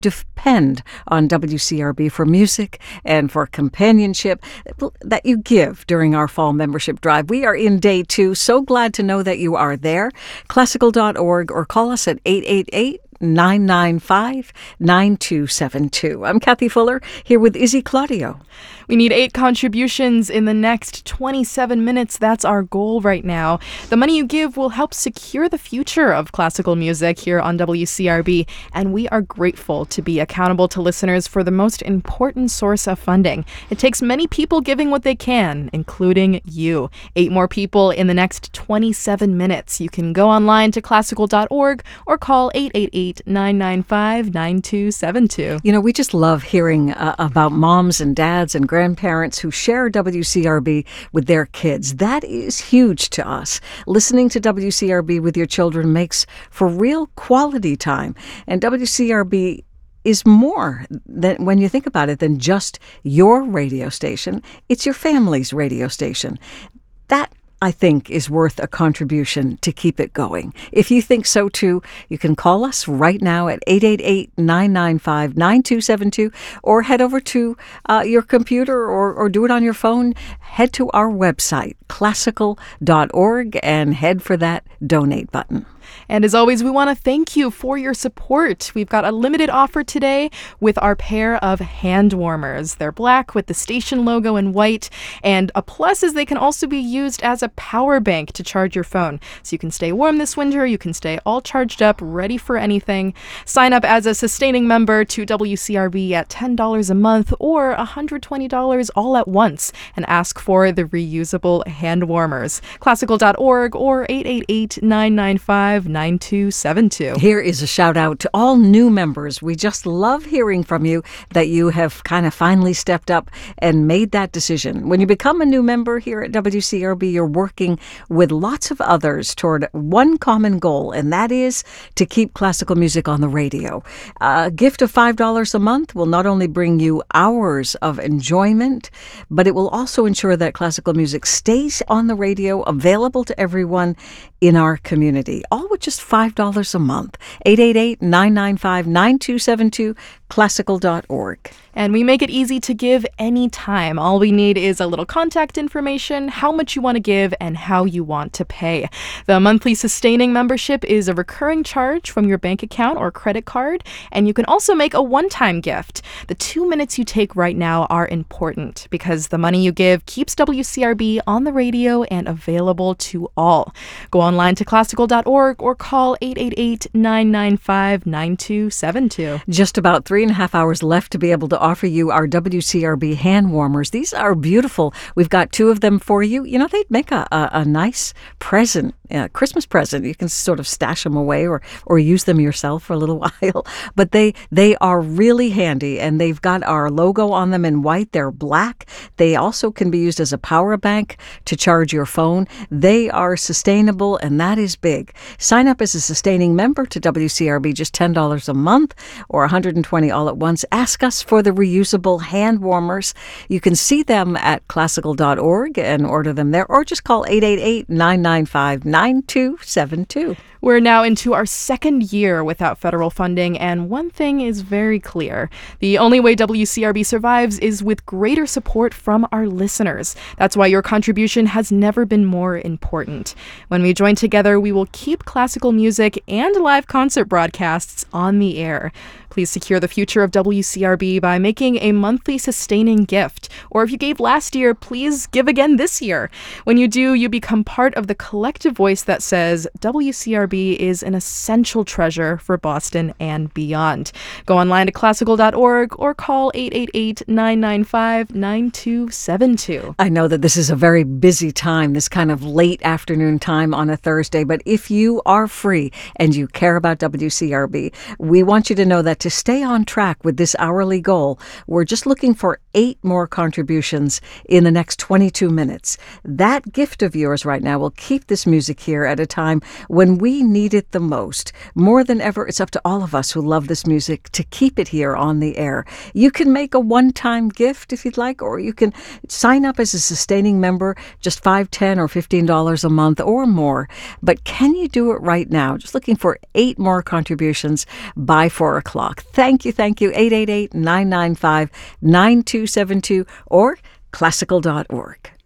depend on WCRB for music and for companionship that you give during our fall membership drive. We are in day 2. So glad to know that you are there. Classical.org or call us at 888-995-9272. I'm Kathy Fuller here with Izzy Claudio. We need 8 contributions in the next 27 minutes. That's our goal right now. The money you give will help secure the future of classical music here on WCRB, and we are grateful to be accountable to listeners for the most important source of funding. It takes many people giving what they can, including you. 8 more people in the next 27 minutes. You can go online to classical.org or call 888-995-9272. You know, we just love hearing about moms and dads and grandparents who share WCRB with their kids. That is huge to us. Listening to WCRB with your children makes for real quality time. And WCRB is more than, when you think about it, than just your radio station. It's your family's radio station. That, I think, is worth a contribution to keep it going. If you think so too, you can call us right now at 888-995-9272 or head over to your computer or do it on your phone. Head to our website, classical.org, and head for that donate button. And as always, we want to thank you for your support. We've got a limited offer today with our pair of hand warmers. They're black with the station logo in white, and a plus is they can also be used as a power bank to charge your phone. So you can stay warm this winter, you can stay all charged up, ready for anything. Sign up as a sustaining member to WCRB at $10 a month or $120 all at once and ask for the reusable hand warmers. Classical.org or 888-995-9272. Here is a shout out to all new members. We just love hearing from you that you have kind of finally stepped up and made that decision. When you become a new member here at WCRB, you're working with lots of others toward one common goal, and that is to keep classical music on the radio. A gift of $5 a month will not only bring you hours of enjoyment, but it will also ensure that classical music stays on the radio, available to everyone in our community. All with just $5 a month. 888-995-9272, classical.org. And we make it easy to give anytime. All we need is a little contact information, how much you want to give, and how you want to pay. The monthly sustaining membership is a recurring charge from your bank account or credit card, and you can also make a one-time gift. The 2 minutes you take right now are important because the money you give keeps WCRB on the radio and available to all. Go online to classical.org or call 888-995-9272. Just about 3.5 hours left to be able to offer you our WCRB hand warmers. These are beautiful. We've got 2 of them for you. You know, they'd make a nice present, Christmas present. You can sort of stash them away or use them yourself for a little while. But they are really handy, and they've got our logo on them in white. They're black. They also can be used as a power bank to charge your phone. They are sustainable, and that is big. Sign up as a sustaining member to WCRB, just $10 a month or $120 all at once. Ask us for the reusable hand warmers. You can see them at classical.org and order them there, or just call 888-995-9272. We're now into our second year without federal funding, and one thing is very clear. The only way WCRB survives is with greater support from our listeners. That's why your contribution has never been more important. When we join together, we will keep classical music and live concert broadcasts on the air. Please secure the future of WCRB by making a monthly sustaining gift. Or if you gave last year, please give again this year. When you do, you become part of the collective voice that says WCRB is an essential treasure for Boston and beyond. Go online to classical.org or call 888-995-9272. I know that this is a very busy time, this kind of late afternoon time on a Thursday, but if you are free and you care about WCRB, we want you to know that to stay on track with this hourly goal, we're just looking for 8 more contributions in the next 22 minutes. That gift of yours right now will keep this music here at a time when we we need it the most. More than ever, it's up to all of us who love this music to keep it here on the air. You can make a one-time gift if you'd like, or you can sign up as a sustaining member, just $5, $10, or $15 a month or more. But can you do it right now? Just looking for 8 more contributions by 4 o'clock. Thank you. 888-995-9272 or classical.org.